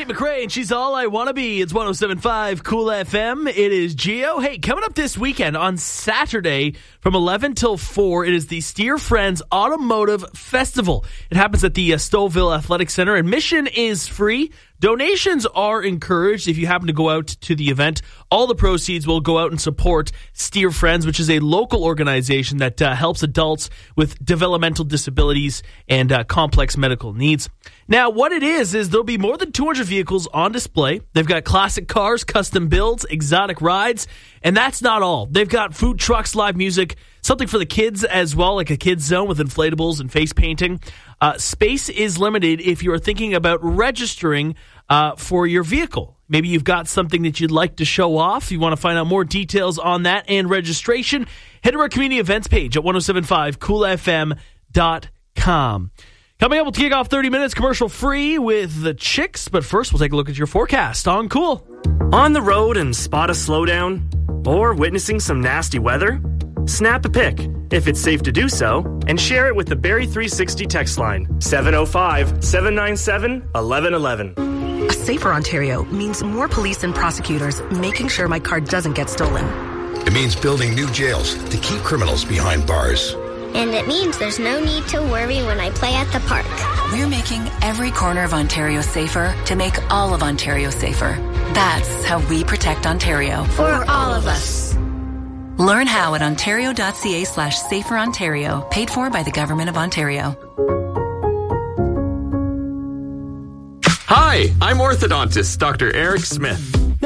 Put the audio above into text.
Tate McRae, and she's all I want to be. It's 107.5 Cool FM. It is Geo. Hey, coming up this weekend on Saturday from 11 till 4, it is the Steer Friends Automotive Festival. It happens at the Stouffville Athletic Center. Admission is free. Donations are encouraged if you happen to go out to the event. All the proceeds will go out and support Steer Friends, which is a local organization that helps adults with developmental disabilities and complex medical needs. Now, what it is there'll be more than 200 vehicles on display. They've got classic cars, custom builds, exotic rides, and that's not all. They've got food trucks, live music, something for the kids as well, like a kids zone with inflatables and face painting. Space is limited if you are thinking about registering for your vehicle. Maybe you've got something that you'd like to show off. You want to find out more details on that and registration, head to our community events page at 1075coolfm.com. Coming up, we'll kick off 30 minutes commercial free with the Chicks, but first we'll take a look at your forecast on Cool. On the road and spot a slowdown? Or witnessing some nasty weather? Snap a pic, if it's safe to do so, and share it with the Barrie 360 text line, 705-797-1111. A safer Ontario means more police and prosecutors making sure my car doesn't get stolen. It means building new jails to keep criminals behind bars. And it means there's no need to worry when I play at the park. We're making every corner of Ontario safer to make all of Ontario safer. That's how we protect Ontario. For all of us. Learn how at ontario.ca/saferontario, paid for by the Government of Ontario. Hi, I'm orthodontist Dr. Eric Smith.